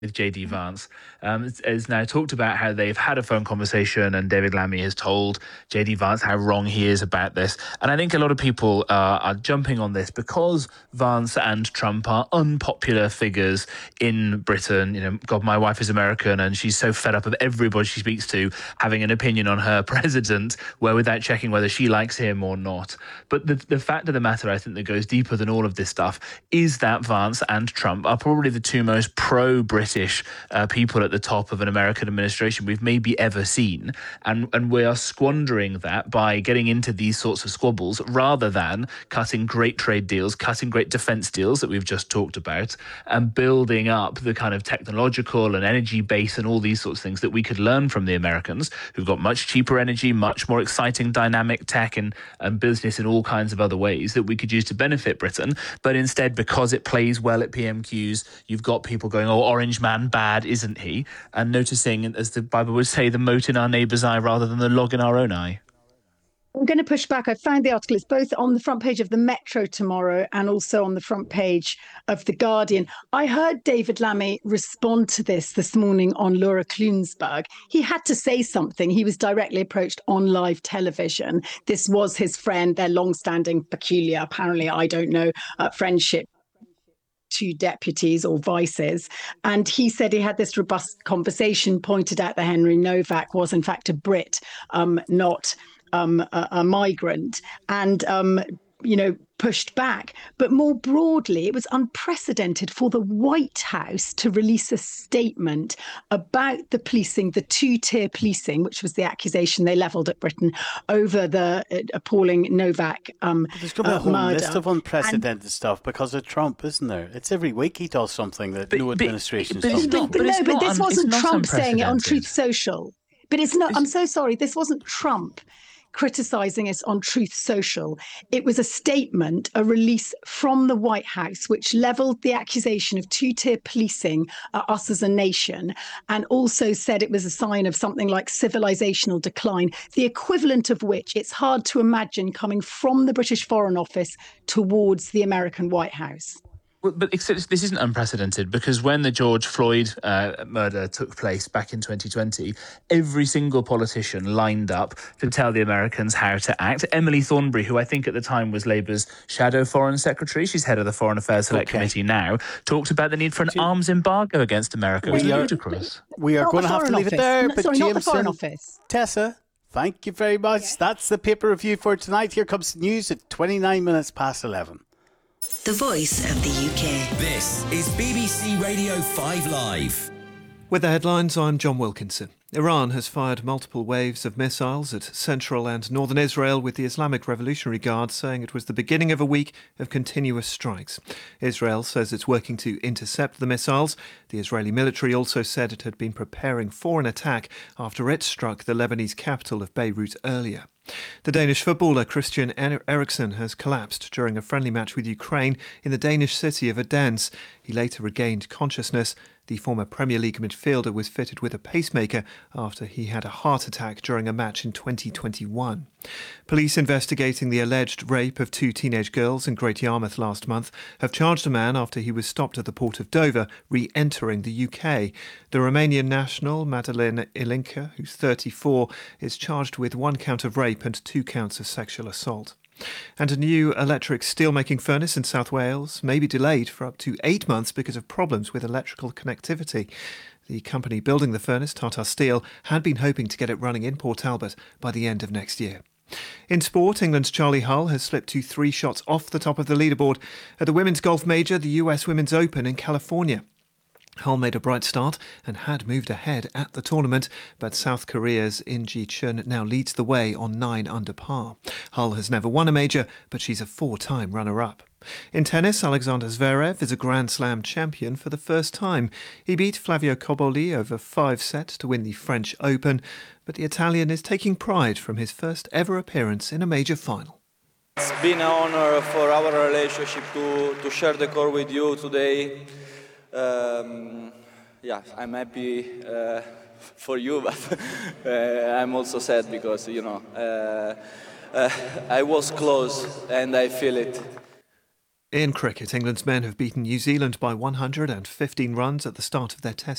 with JD Vance has now talked about how they've had a phone conversation, and David Lammy has told JD Vance how wrong he is about this. And I think a lot of people are jumping on this because Vance and Trump are unpopular figures in Britain. You know, God, my wife is American, and she's so fed up of everybody she speaks to having an opinion on her president, where without checking whether she likes him or not. But the fact of the matter, I think, that goes deeper than all of this stuff is that Vance and Trump are probably the two most pro-British people at the top of an American administration we've maybe ever seen. And we are squandering that by getting into these sorts of squabbles rather than cutting great trade deals, cutting great defense deals that we've just talked about, and building up the kind of technological and energy base and all these sorts of things that we could learn from the Americans, who've got much cheaper energy, much more exciting dynamic tech and business in all kinds of other ways that we could use to benefit Britain. But instead, because it plays well at PMQs, you've got people going, oh, Orange Man bad, isn't he? And noticing, as the Bible would say, the mote in our neighbour's eye rather than the log in our own eye. I'm going to push back. I found the article. It's both on the front page of the Metro tomorrow and also on the front page of The Guardian. I heard David Lammy respond to this morning on Laura Klunsberg. He had to say something. He was directly approached on live television. This was his friend, their long-standing, peculiar, apparently, I don't know, friendship. Two deputies or vices. And he said he had this robust conversation, pointed out that Henry Novak was in fact a Brit, not a migrant, and pushed back. But more broadly, it was unprecedented for the White House to release a statement about the policing, the two-tier policing, which was the accusation they levelled at Britain over the appalling Novak There's going to be a whole murder. list of unprecedented stuff because of Trump, isn't there? It's every week he does something that no administration's done. But this wasn't Trump saying it on Truth Social. But it's not. I'm so sorry. This wasn't Trump criticising us on Truth Social. It was a statement, a release from the White House, which levelled the accusation of two-tier policing at us as a nation, and also said it was a sign of something like civilizational decline, the equivalent of which it's hard to imagine coming from the British Foreign Office towards the American White House. But except this isn't unprecedented, because when the George Floyd murder took place back in 2020, every single politician lined up to tell the Americans how to act. Emily Thornberry, who I think at the time was Labour's shadow foreign secretary, she's head of the Foreign Affairs Select Committee now, talked about the need for an arms embargo against America. It was ludicrous. We are going to have to leave it there. But Sorry, Jameson, not the Foreign Office. Tessa, thank you very much. Yeah. That's the paper review for tonight. Here comes the news at 29 minutes past 11. The voice of the UK. This is BBC Radio 5 Live. With the headlines, I'm John Wilkinson. Iran has fired multiple waves of missiles at central and northern Israel, with the Islamic Revolutionary Guard saying it was the beginning of a week of continuous strikes. Israel says it's working to intercept the missiles. The Israeli military also said it had been preparing for an attack after it struck the Lebanese capital of Beirut earlier. The Danish footballer Christian Eriksen has collapsed during a friendly match with Ukraine in the Danish city of Odense. He later regained consciousness. The former Premier League midfielder was fitted with a pacemaker after he had a heart attack during a match in 2021. Police investigating the alleged rape of two teenage girls in Great Yarmouth last month have charged a man after he was stopped at the port of Dover re-entering the UK. The Romanian national, Madeleine Ilinca, who's 34, is charged with 1 count of rape and 2 counts of sexual assault. And a new electric steelmaking furnace in South Wales may be delayed for up to 8 months because of problems with electrical connectivity. The company building the furnace, Tata Steel, had been hoping to get it running in Port Talbot by the end of next year. In sport, England's Charlie Hull has slipped to 3 shots off the top of the leaderboard at the women's golf major, the US Women's Open in California. Hull made a bright start and had moved ahead at the tournament, but South Korea's In Ji Chun now leads the way on 9 under par. Hull has never won a major, but she's a 4-time runner-up. In tennis, Alexander Zverev is a Grand Slam champion for the first time. He beat Flavio Cobolli over 5 sets to win the French Open, but the Italian is taking pride from his first ever appearance in a major final. It's been an honor for our relationship to share the court with you today. I'm happy for you, but I'm also sad because, I was close and I feel it. In cricket, England's men have beaten New Zealand by 115 runs at the start of their Test